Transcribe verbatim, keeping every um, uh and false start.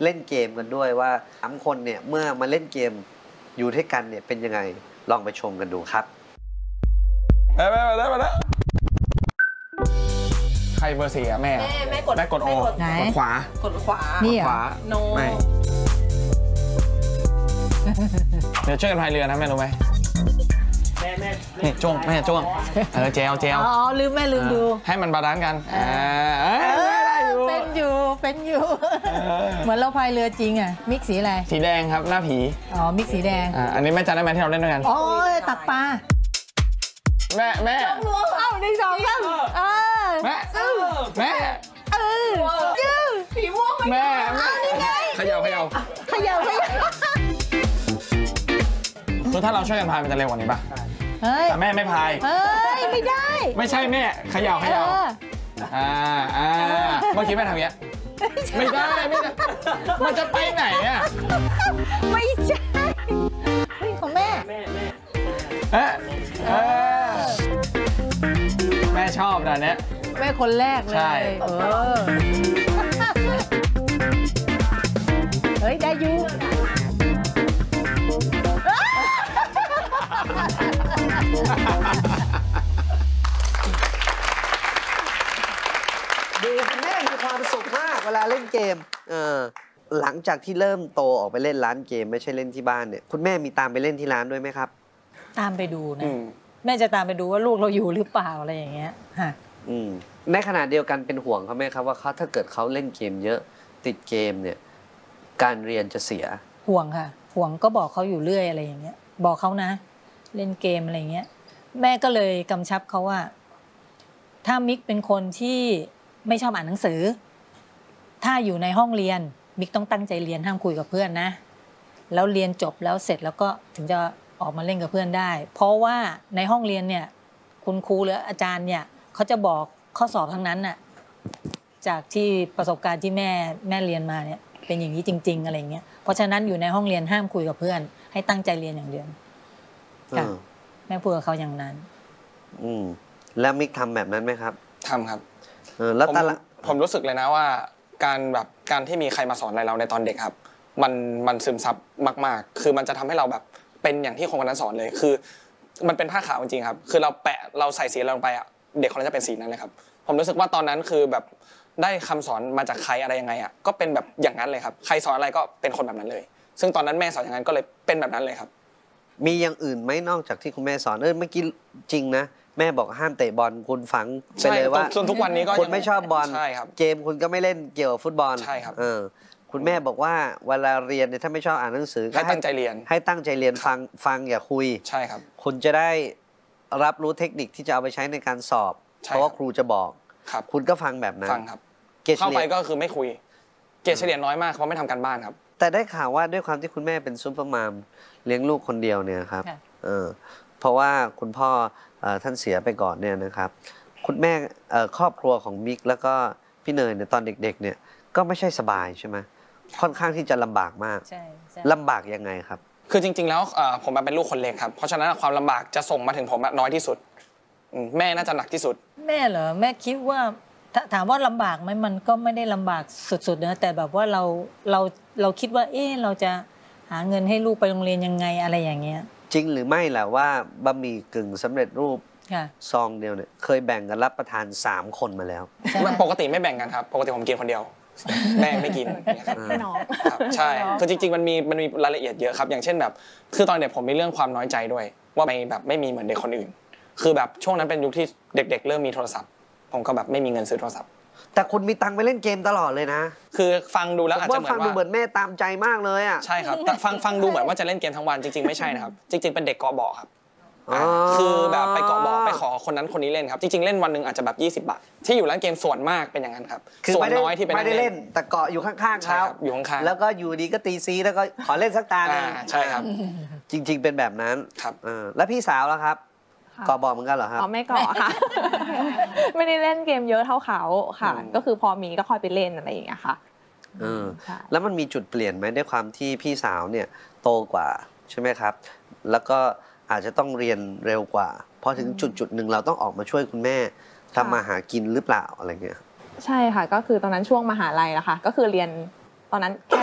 เล่นเกมกันด้วยว่าสามคนเนี่ยเมื่อมาเล่นเกมอยู่ด้วยกันเนี่ยเป็นยังไงลองไปชมกันดูครับมาแล้วมาแล้วมาแล้วใครเบอร์สี่อะแม่แม่แม่กดแม่กดโอกดขวากดขวานี่ขวาโนไม่เดี๋ยวช่วยกันพายเรือนะแม่รู้ไหมแม่แม่นี่จ้วงแม่จ้วงเออเจลเจลอ๋อลืมแม่ลืมดูให้มันบาลานซ์กันเป็นอยู่เป็นอยู่เหมือนเราพายเรือจริงอ่ะมิกสีอะไรสีแดงครับหน้าผีอ๋อมิกสีแดงอ่าอันนี้แม่จำได้ไหมที่เราเล่นด้วยกันอ๋อตักปลาแม่แม่เอ้าหนึ่งสองสามเออแม่แม่เออยืดผีม่วงแม่แม่เขย่าเขย่าเขย่าเขย่าคือถ้าเราช่วยกันพายมันจะเร็วกว่านี้ป่ะแต่แม่ไม่พายเฮ้ยไม่ได้ไม่ใช่แม่เขย่าเขย่าอ่าอ่าเมื่อกี้แม่ทำอย่างเงี้ยไม่ได้ไม่ได้มันจะไปไหนอ่ะไม่ใช่ของแม่แม่แม่เอ๊ะแม่ชอบนะเนี่ยแม่คนแรกเลยใช่เออเฮ้ยได้ยูดูคุณแม่มีความสุขมากเวลาเล่นเกมเออหลังจากที่เริ่มโตออกไปเล่นร้านเกมไม่ใช่เล่นที่บ้านเนี่ยคุณแม่มีตามไปเล่นที่ร้านด้วยไหมครับตามไปดูนะแม่จะตามไปดูว่าลูกเราอยู่หรือเปล่าอะไรอย่างเงี้ยฮะอืมในขณะเดียวกันเป็นห่วงเขาไหมครับว่าเขาถ้าเกิดเขาเล่นเกมเยอะติดเกมเนี่ยการเรียนจะเสียห่วงค่ะห่วงก็บอกเขาอยู่เรื่อยอะไรอย่างเงี้ยบอกเขานะเล่นเกมอะไรเงี้ยแม่ก็เลยกำชับเขาว่าถ้ามิกเป็นคนที่ไม่ชอบอ่านหนังสือถ้าอยู่ในห้องเรียนมิกต้องตั้งใจเรียนห้ามคุยกับเพื่อนนะแล้วเรียนจบแล้วเสร็จแล้วก็ถึงจะออกมาเล่นกับเพื่อนได้เพราะว่าในห้องเรียนเนี่ยคุณครูหรืออาจารย์เนี่ยเขาจะบอกข้อสอบทั้งนั้นน่ะจากที่ประสบการณ์ที่แม่แม่เรียนมาเนี่ยเป็นอย่างนี้จริงๆอะไรเงี้ยเพราะฉะนั้นอยู่ในห้องเรียนห้ามคุยกับเพื่อนให้ตั้งใจเรียนอย่างเดียวแม่พูดกับเขาอย่างนั้นอืมแล้วมิกทำแบบนั้นไหมครับทำครับเออแล้วแต่ละผมรู้สึกเลยนะว่าการแบบการที่มีใครมาสอนอะไรเราในตอนเด็กครับมันมันซึมซับมากๆคือมันจะทำให้เราแบบเป็นอย่างที่คนคนนั้นสอนเลยคือมันเป็นผ้าขาวจริงๆครับคือเราแปะเราใส่สีอะไรลงไปอ่ะเด็กคนนั้นจะเป็นสีนั้นเลยครับผมรู้สึกว่าตอนนั้นคือแบบได้คำสอนมาจากใครอะไรยังไงอ่ะก็เป็นแบบอย่างนั้นเลยครับใครสอนอะไรก็เป็นคนแบบนั้นเลยซึ่งตอนนั้นแม่สอนอย่างนั้นก็เลยเป็นแบบนั้นเลยครับมีอย่างอื่นไหมนอกจากที่คุณแม่สอนเออเมื่อกี้จริงนะแม่บอกห้ามเตะบอลคุณฝังไปเลยว่าจนทุกวันนี้ก็คุณไม่ชอบบอลเกมคุณก็ไม่เล่นเกี่ยวกับฟุตบอลใช่ครับเออคุณแม่บอกว่าเวลาเรียนเนี่ยถ้าไม่ชอบอ่านหนังสือให้ตั้งใจเรียนให้ตั้งใจเรียนฟังฟังอย่าคุยใช่ครับคุณจะได้รับรู้เทคนิคที่จะเอาไปใช้ในการสอบเพราะว่าครูจะบอกคุณก็ฟังแบบนั้นฟังครับเข้าไปก็คือไม่คุยเกรดเฉลี่ยน้อยมากเพราะไม่ทำการบ้านครับแต่ได้ข่าวว่าด้วยความที่คุณแม่เป็นซุปเปอร์มามเลี้ยงลูกคนเดียวเนี่ยครับเออเพราะว่าคุณพ่อท่านเสียไปก่อนเนี่ยนะครับคุณแม่ครอบครัวของมิกแล้วก็พี่เนยเนี่ยตอนเด็กๆเนี่ยก็ไม่ใช่สบายใช่ไหมค่อนข้างที่จะลำบากมากลำบากยังไงครับคือจริงๆแล้วผมเป็นลูกคนเล็กครับเพราะฉะนั้นความลำบากจะส่งมาถึงผมน้อยที่สุดแม่น่าจะหนักที่สุดแม่เหรอแม่คิดว่าถามว่าลำบากไหมมันก็ไม่ได้ลำบากสุดๆนะแต่แบบว่าเราเราเราคิดว่าเออเราจะหาเงินให้ลูกไปโรงเรียนยังไงอะไรอย่างเงี้ยจริงหรือไม่ล่ะว่าบะหมี่กึ่งสำเร็จรูปซองเดียวเนี่ยเคยแบ่งกันรับประทานสามคนมาแล้วปกติไม่แบ่งกันครับปกติผมกินคนเดียวแม่ไม่กินน้องใช่คือจริงๆมันมีมันมีรายละเอียดเยอะครับอย่างเช่นแบบคือตอนเด็กผมมีเรื่องความน้อยใจด้วยว่าไม่แบบไม่มีเหมือนเด็กคนอื่นคือแบบช่วงนั้นเป็นยุคที่เด็กๆเริ่มมีโทรศัพท์ผมก็แบบไม่มีเงินซื้อโทรศัพท์แต่คุณมีตังค์ไปเล่นเกมตลอดเลยนะคือฟังดูแล้วอาจจะเหมือนว่าฟังดูเหมือนแม่ตามใจมากเลยอ่ะใช่ครับแต่ฟังฟังดูเหมือนว่าจะเล่นเกมทั้งวันจริงๆไม่ใช่นะครับจริงๆเป็นเด็กเกาะเบาะครับคือแบบไปเกาะเบาะไปขอคนนั้นคนนี้เล่นครับจริงๆเล่นวันหนึ่งอาจจะแบบยี่สิบบาทที่อยู่ร้านเกมส่วนมากเป็นอย่างนั้นครับส่วนน้อยที่เป็นไม่ได้เล่นแต่เกาะอยู่ข้างๆเขาอยู่ข้างๆแล้วก็อยู่ดีก็ตีซีแล้วก็ขอเล่นสักตาหนึ่งใช่ครับจริงๆเป็นแบบนั้นครับแล้วพี่สาวล่ะครับเกาะเบาะเหมือนกันเหรอครับอ๋อไม่เกาะค่ะไม่ได้เล่นเกมเยอะเท่าเขาค่ะก็คือพอมีก็ค่อยไปเล่นอะไรอย่างเงี้ยค่ะแล้วมันมีจุดเปลี่ยนไหมด้วยความที่พี่สาวเนี่ยโตกว่าใช่ไหมครับแล้วก็อาจจะต้องเรียนเร็วกว่าพอถึงจุดจุดหนึ่งเราต้องออกมาช่วยคุณแม่ทำมาหากินหรือเปล่าอะไรเงี้ยใช่ค่ะก็คือตอนนั้นช่วงมหาลัยนะคะก็คือเรียนตอนนั้นแค่